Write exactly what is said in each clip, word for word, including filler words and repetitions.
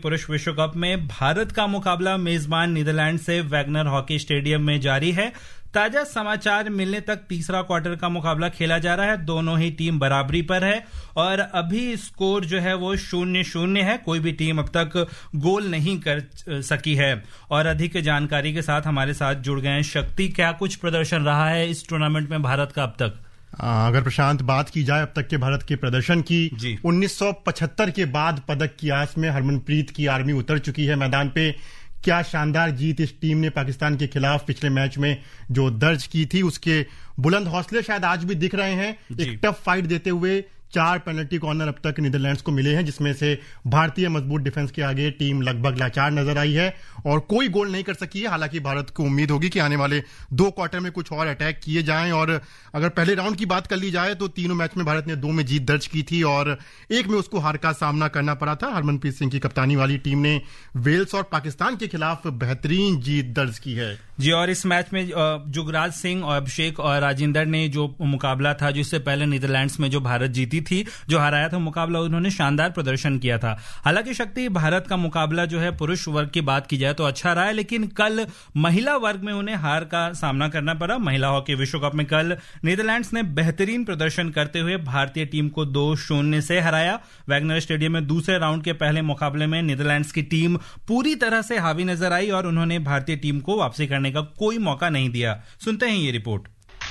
पुरुष विश्व कप में भारत का मुकाबला मेजबान नीदरलैंड से वैगनर हॉकी स्टेडियम में जारी है। ताजा समाचार मिलने तक तीसरा क्वार्टर का मुकाबला खेला जा रहा है। दोनों ही टीम बराबरी पर है और अभी स्कोर जो है वो शून्य शून्य है। कोई भी टीम अब तक गोल नहीं कर सकी है। और अधिक जानकारी के साथ हमारे साथ जुड़ गए हैं शक्ति। क्या कुछ प्रदर्शन रहा है इस टूर्नामेंट में भारत का अब तक? अगर प्रशांत बात की जाए अब तक के भारत के प्रदर्शन की, उन्नीस सौ पचहत्तर के बाद पदक की आस में हरमनप्रीत की आर्मी उतर चुकी है मैदान पे। क्या शानदार जीत इस टीम ने पाकिस्तान के खिलाफ पिछले मैच में जो दर्ज की थी, उसके बुलंद हौसले शायद आज भी दिख रहे हैं। एक टफ फाइट देते हुए चार पेनल्टी कॉर्नर अब तक नीदरलैंड्स को मिले हैं, जिसमें से भारतीय मजबूत डिफेंस के आगे टीम लगभग लाचार नजर आई है और कोई गोल नहीं कर सकी है। हालांकि भारत को उम्मीद होगी कि आने वाले दो क्वार्टर में कुछ और अटैक किए जाएं। और अगर पहले राउंड की बात कर ली जाए तो तीनों मैच में भारत ने दो में जीत दर्ज की थी और एक में उसको हार का सामना करना पड़ा था। हरमनप्रीत सिंह की कप्तानी वाली टीम ने वेल्स और पाकिस्तान के खिलाफ बेहतरीन जीत दर्ज की है। जी, और इस मैच में जुगराज सिंह और अभिषेक और राजिंदर ने जो मुकाबला था, जिससे पहले नीदरलैंड्स में जो भारत जीती थी, जो हराया था मुकाबला, उन्होंने शानदार प्रदर्शन किया था। हालांकि शक्ति, भारत का मुकाबला जो है पुरुष वर्ग की बात की जाए तो अच्छा रहा है, लेकिन कल महिला वर्ग में उन्हें हार का सामना करना पड़ा। महिला हॉकी विश्व कप में कल नीदरलैंड्स ने बेहतरीन प्रदर्शन करते हुए भारतीय टीम को दो शून्य से हराया। वैगनर स्टेडियम में दूसरे राउंड के पहले मुकाबले में नीदरलैंड्स की टीम पूरी तरह से हावी नजर आई और उन्होंने भारतीय टीम को वापसी करने का कोई मौका नहीं दिया। सुनते हैं ये रिपोर्ट।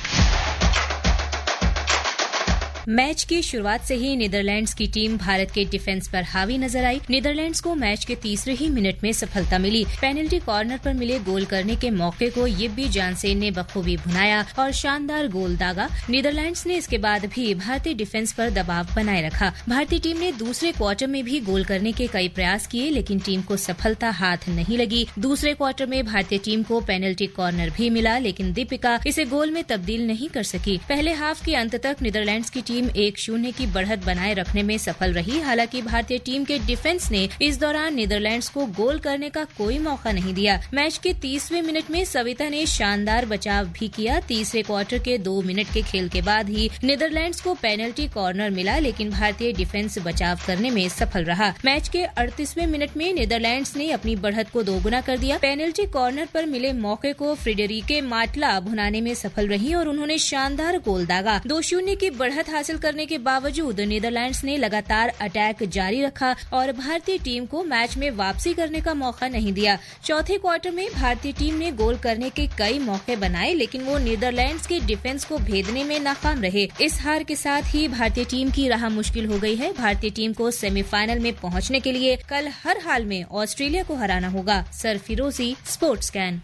मैच की शुरुआत से ही नीदरलैंड्स की टीम भारत के डिफेंस पर हावी नजर आई। नीदरलैंड्स को मैच के तीसरे ही मिनट में सफलता मिली। पेनल्टी कॉर्नर पर मिले गोल करने के मौके को यिब्बी जानसेन ने बखूबी भुनाया और शानदार गोल दागा। नीदरलैंड्स ने इसके बाद भी भारतीय डिफेंस पर दबाव बनाए रखा। भारतीय टीम ने दूसरे क्वार्टर में भी गोल करने के कई प्रयास किए, लेकिन टीम को सफलता हाथ नहीं लगी। दूसरे क्वार्टर में भारतीय टीम को पेनल्टी कॉर्नर भी मिला, लेकिन दीपिका इसे गोल में तब्दील नहीं कर सकी। पहले हाफ के अंत तक नीदरलैंड्स की टीम एक शून्य की बढ़त बनाए रखने में सफल रही। हालांकि भारतीय टीम के डिफेंस ने इस दौरान नीदरलैंड्स को गोल करने का कोई मौका नहीं दिया। मैच के तीसवें मिनट में सविता ने शानदार बचाव भी किया। तीसरे क्वार्टर के दो मिनट के खेल के बाद ही नीदरलैंड्स को पेनल्टी कॉर्नर मिला, लेकिन भारतीय डिफेंस बचाव करने में सफल रहा। मैच के अड़तीसवें मिनट में नीदरलैंड्स ने अपनी बढ़त को दोगुना कर दिया। पेनल्टी कॉर्नर पर मिले मौके को फ्रेडरिके माटला भुनाने में सफल रही और उन्होंने शानदार गोल दागा। दो शून्य की बढ़त हासिल करने के बावजूद नीदरलैंड्स ने लगातार अटैक जारी रखा और भारतीय टीम को मैच में वापसी करने का मौका नहीं दिया। चौथे क्वार्टर में भारतीय टीम ने गोल करने के कई मौके बनाए, लेकिन वो नीदरलैंड्स के डिफेंस को भेदने में नाकाम रहे। इस हार के साथ ही भारतीय टीम की राह मुश्किल हो गई है। भारतीय टीम को सेमीफाइनल में पहुंचने के लिए कल हर हाल में ऑस्ट्रेलिया को हराना होगा। सरफिरोजी, स्पोर्ट्स कैन।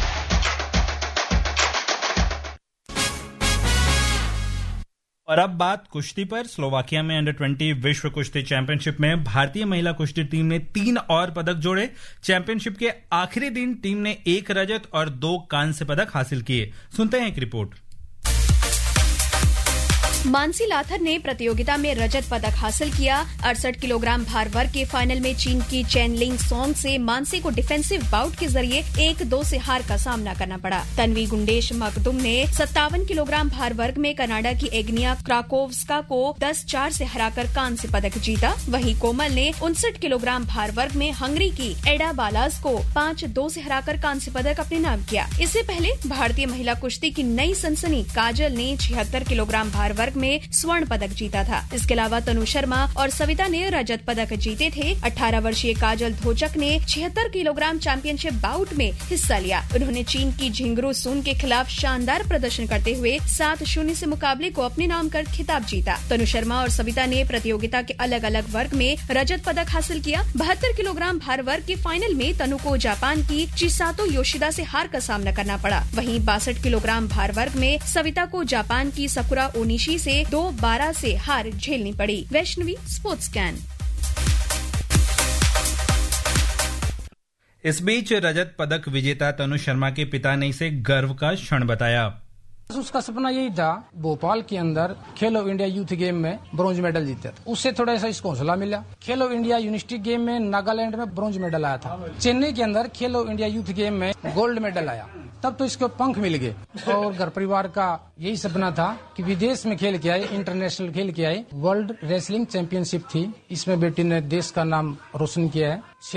और अब बात कुश्ती पर। स्लोवाकिया में अंडर ट्वेंटी विश्व कुश्ती चैंपियनशिप में भारतीय महिला कुश्ती टीम ने तीन और पदक जोड़े। चैंपियनशिप के आखिरी दिन टीम ने एक रजत और दो कांस्य पदक हासिल किए। सुनते हैं एक रिपोर्ट। मानसी लाथर ने प्रतियोगिता में रजत पदक हासिल किया। अड़सठ किलोग्राम भार वर्ग के फाइनल में चीन की चेन लिंग सोंग से मानसी को डिफेंसिव बाउट के जरिए एक दो से हार का सामना करना पड़ा। तन्वी गुंडेश मखदुम ने सत्तावन किलोग्राम भार वर्ग में कनाडा की एग्निया क्राकोव्स्का को दस चार से हराकर कांस्य पदक जीता। वहीं कोमल ने उनसठ किलोग्राम भार वर्ग में हंगरी की एडा बालाज को पाँच दो से हराकर कांस्य पदक अपने नाम किया। इससे पहले भारतीय महिला कुश्ती की नई सनसनी काजल ने छिहत्तर किलोग्राम भार वर्ग में स्वर्ण पदक जीता था। इसके अलावा तनु शर्मा और सविता ने रजत पदक जीते थे। अठारह वर्षीय काजल धोचक ने छिहत्तर किलोग्राम चैंपियनशिप बाउट में हिस्सा लिया। उन्होंने चीन की झिंगरू सून के खिलाफ शानदार प्रदर्शन करते हुए सात शून्य से मुकाबले को अपने नाम कर खिताब जीता। तनु शर्मा और सविता ने प्रतियोगिता के अलग अलग वर्ग में रजत पदक हासिल किया। बहत्तर किलोग्राम भार वर्ग के फाइनल में तनु को जापान की चिसातो योशिदा से हार का सामना करना पड़ा। वहीं बासठ किलोग्राम भार वर्ग में सविता को जापान की सकुरा ओनिशी से दो बारह से हार झेलनी पड़ी। Vaishnavi, sports can. इस बीच रजत पदक विजेता तनु शर्मा के पिता ने इसे गर्व का क्षण बताया। उसका सपना यही था भोपाल के अंदर खेलो इंडिया यूथ गेम में ब्रॉन्ज मेडल जीते। उससे थोड़ा सा इसको हौसला मिला। खेलो इंडिया यूनिवर्सिटी गेम में नागालैंड में ब्रॉन्ज मेडल आया था। चेन्नई के अंदर खेलो इंडिया यूथ गेम में गोल्ड मेडल आया। तब तो इसको पंख मिल गए और घर परिवार का यही सपना था कि विदेश में खेल के आए, इंटरनेशनल खेल के आए। वर्ल्ड रेसलिंग चैंपियनशिप थी, इसमें बेटी ने देश का नाम रोशन किया है।